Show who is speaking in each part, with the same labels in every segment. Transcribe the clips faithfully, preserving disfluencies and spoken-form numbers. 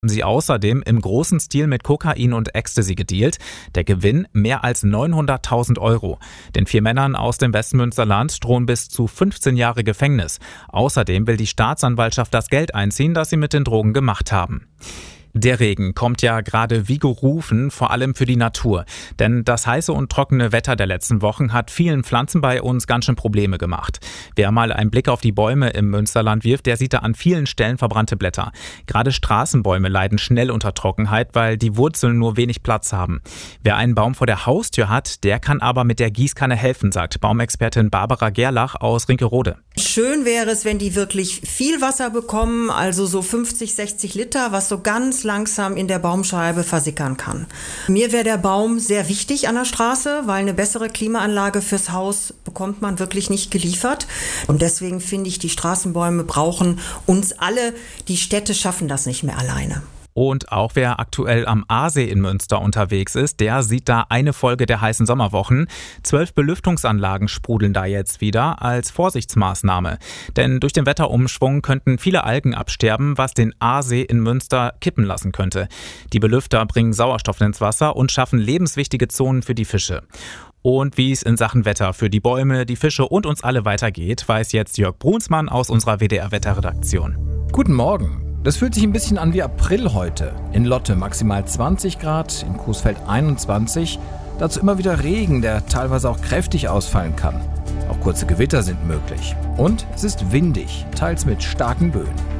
Speaker 1: Sie außerdem im großen Stil mit Kokain und Ecstasy gedealt. Der Gewinn mehr als neunhunderttausend Euro. Den vier Männern aus dem Westmünsterland drohen bis zu fünfzehn Jahre Gefängnis. Außerdem will die Staatsanwaltschaft das Geld einziehen, das sie mit den Drogen gemacht haben. Der Regen kommt ja gerade wie gerufen, vor allem für die Natur. Denn das heiße und trockene Wetter der letzten Wochen hat vielen Pflanzen bei uns ganz schön Probleme gemacht. Wer mal einen Blick auf die Bäume im Münsterland wirft, der sieht da an vielen Stellen verbrannte Blätter. Gerade Straßenbäume leiden schnell unter Trockenheit, weil die Wurzeln nur wenig Platz haben. Wer einen Baum vor der Haustür hat, der kann aber mit der Gießkanne helfen, sagt Baumexpertin Barbara Gerlach aus Rinkerode.
Speaker 2: Schön wäre es, wenn die wirklich viel Wasser bekommen, also so fünfzig, sechzig Liter, was so ganz langsam in der Baumscheibe versickern kann. Mir wäre der Baum sehr wichtig an der Straße, weil eine bessere Klimaanlage fürs Haus bekommt man wirklich nicht geliefert. Und deswegen finde ich, die Straßenbäume brauchen uns alle. Die Städte schaffen das nicht mehr alleine.
Speaker 1: Und auch wer aktuell am Aasee in Münster unterwegs ist, der sieht da eine Folge der heißen Sommerwochen. Zwölf Belüftungsanlagen sprudeln da jetzt wieder als Vorsichtsmaßnahme. Denn durch den Wetterumschwung könnten viele Algen absterben, was den Aasee in Münster kippen lassen könnte. Die Belüfter bringen Sauerstoff ins Wasser und schaffen lebenswichtige Zonen für die Fische. Und wie es in Sachen Wetter für die Bäume, die Fische und uns alle weitergeht, weiß jetzt Jörg Brunsmann aus unserer W D R-Wetterredaktion.
Speaker 3: Guten Morgen. Das fühlt sich ein bisschen an wie April heute. In Lotte maximal zwanzig Grad, in Coesfeld einundzwanzig. Dazu immer wieder Regen, der teilweise auch kräftig ausfallen kann. Auch kurze Gewitter sind möglich. Und es ist windig, teils mit starken Böen.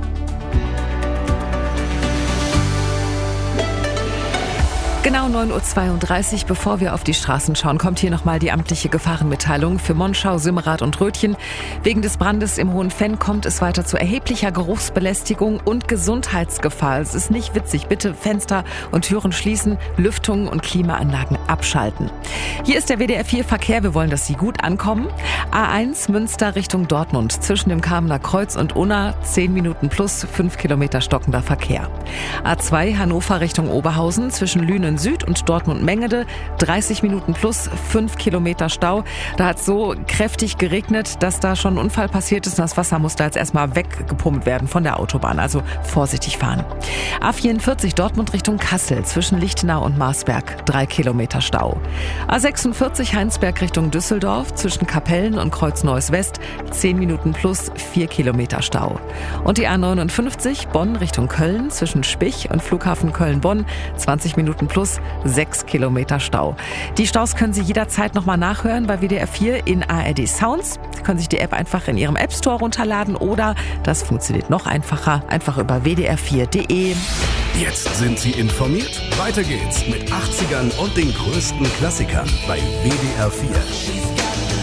Speaker 4: Genau neun Uhr zweiunddreißig, bevor wir auf die Straßen schauen, kommt hier nochmal die amtliche Gefahrenmitteilung für Monschau, Simmerath und Rötchen. Wegen des Brandes im Hohenfenn kommt es weiter zu erheblicher Geruchsbelästigung und Gesundheitsgefahr. Es ist nicht witzig. Bitte Fenster und Türen schließen, Lüftungen und Klimaanlagen abschalten. Hier ist der W D R vier Verkehr. Wir wollen, dass Sie gut ankommen. A eins Münster Richtung Dortmund. Zwischen dem Kamener Kreuz und Unna zehn Minuten plus fünf Kilometer stockender Verkehr. A zwei Hannover Richtung Oberhausen. Zwischen Lünen Süd und Dortmund-Mengede, dreißig Minuten plus fünf Kilometer Stau. Da hat es so kräftig geregnet, dass da schon ein Unfall passiert ist und das Wasser musste jetzt erstmal weggepumpt werden von der Autobahn. Also vorsichtig fahren. A vierundvierzig Dortmund Richtung Kassel, zwischen Lichtenau und Marsberg, drei Kilometer Stau. A sechsundvierzig Heinsberg Richtung Düsseldorf, zwischen Kapellen und Kreuz-Neuss West, zehn Minuten plus vier Kilometer Stau. Und die A neunundfünfzig Bonn Richtung Köln, zwischen Spich und Flughafen Köln-Bonn, zwanzig Minuten plus sechs Kilometer Stau. Die Staus können Sie jederzeit nochmal nachhören bei W D R vier in A R D Sounds. Sie können sich die App einfach in Ihrem App Store runterladen oder, das funktioniert noch einfacher, einfach über w d r vier punkt d e.
Speaker 5: Jetzt sind Sie informiert. Weiter geht's mit achtzigern und den größten Klassikern bei W D R vier.